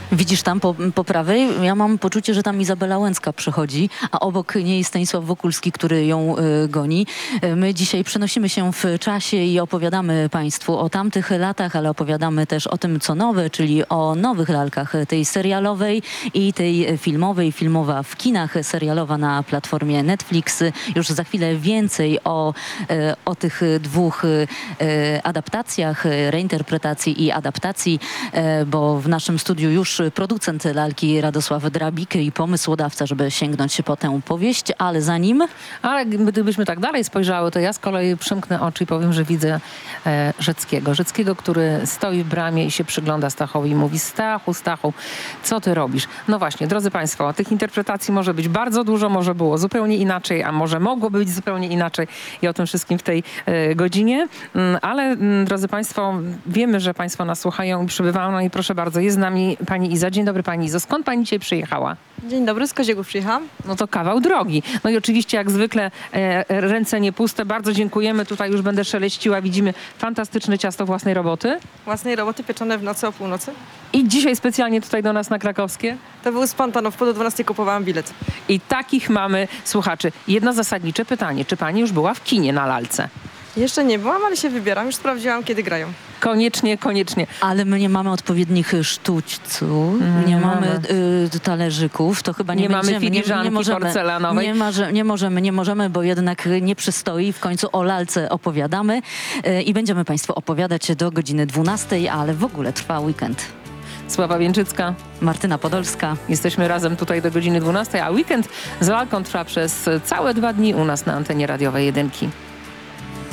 Widzisz tam po prawej? Ja mam poczucie, że tam Izabela Łęcka przychodzi, a obok niej Stanisław Wokulski, który ją goni. My dzisiaj przenosimy się w czasie i opowiadamy Państwu o tamtych latach, ale opowiadamy też o tym, co nowe, czyli o nowych lalkach, tej serialowej i tej filmowej. Filmowa w kinach, serialowa na platformie Netflix. Już za chwilę więcej o tych dwóch adaptacjach, reinterpretacji i adaptacji, bo w naszym studiu już producent lalki Radosław Drabik i pomysłodawca, żeby sięgnąć po tę powieść, ale zanim... Ale gdybyśmy tak dalej spojrzały, to ja z kolei przymknę oczy i powiem, że widzę Rzeckiego. Rzeckiego, który stoi w bramie i się przygląda Stachowi i mówi: Stachu, Stachu, co ty robisz? No właśnie, drodzy Państwo, tych interpretacji może być bardzo dużo, może było zupełnie inaczej, a może mogło być zupełnie inaczej i o tym wszystkim w tej godzinie. Ale drodzy Państwo, wiemy, że Państwo nas słuchają i przybywają. No i proszę bardzo, jest z nami pani Iza. Dzień dobry pani Izo. Skąd pani dzisiaj przyjechała? Dzień dobry, z Koziegów przyjechałam. No to kawał drogi. No i oczywiście jak zwykle ręce nie puste. Bardzo dziękujemy. Tutaj już będę szeleściła. Widzimy fantastyczne ciasto własnej roboty. Własnej roboty pieczone w nocy o północy. I dzisiaj specjalnie tutaj do nas na Krakowskie. To był spontan, w pół do 12 kupowałam bilet. I takich mamy słuchaczy. Jedno zasadnicze pytanie. Czy pani już była w kinie na lalce? Jeszcze nie byłam, ale się wybieram. Już sprawdziłam, kiedy grają. Koniecznie, koniecznie. Ale my nie mamy odpowiednich sztućców, nie mamy talerzyków, to chyba nie będziemy. Mamy filiżanki porcelanowej. Nie możemy, bo jednak nie przystoi. W końcu o lalce opowiadamy i będziemy Państwu opowiadać do godziny 12, ale w ogóle trwa weekend. Sława Wieńczycka. Martyna Podolska. Jesteśmy razem tutaj do godziny 12, a weekend z lalką trwa przez całe 2 dni u nas na antenie radiowej Jedynki.